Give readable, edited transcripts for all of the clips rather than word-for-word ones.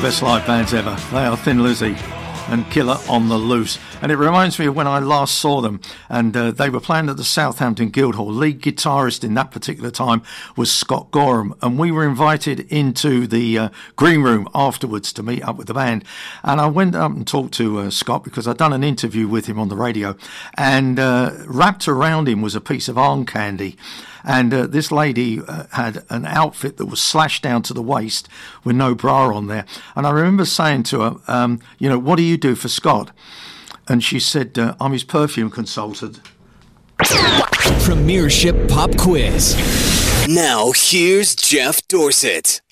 Best live bands ever. They are Thin Lizzy and Killer on the Loose. And it reminds me of when I last saw them, and they were playing at the Southampton Guildhall. Lead guitarist in that particular time was Scott Gorham, and we were invited into the green room afterwards to meet up with the band. And I went up and talked to Scott because I'd done an interview with him on the radio, and wrapped around him was a piece of arm candy. And this lady had an outfit that was slashed down to the waist with no bra on there. And I remember saying to her, what do you do for Scott? And she said, I'm his perfume consultant. Premiership Pop Quiz. Now, here's Jeff Dorset.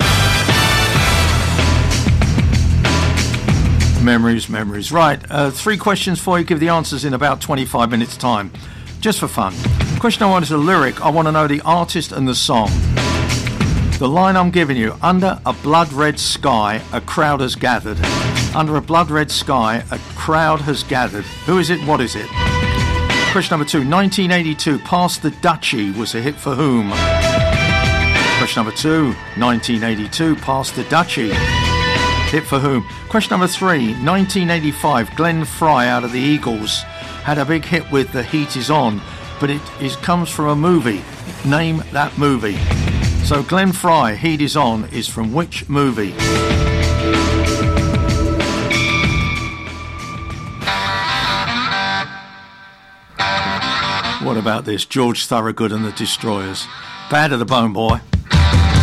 Memories. Right, 3 questions for you. Give the answers in about 25 minutes' time. Just for fun. Question 1 is a lyric. I want to know the artist and the song. The line I'm giving you: under a blood red sky, a crowd has gathered. Under a blood red sky, a crowd has gathered. Who is it? What is it? Question number 2. 1982, Pass the Dutchie was a hit for whom? Question number 2. 1982, Pass the Dutchie. Hit for whom? Question number 3. 1985, Glenn Frey out of the Eagles had a big hit with The Heat Is On, but it comes from a movie. Name that movie. So Glenn Frey, Heat Is On, is from which movie? What about this? George Thorogood and the Destroyers. Bad to the bone, boy.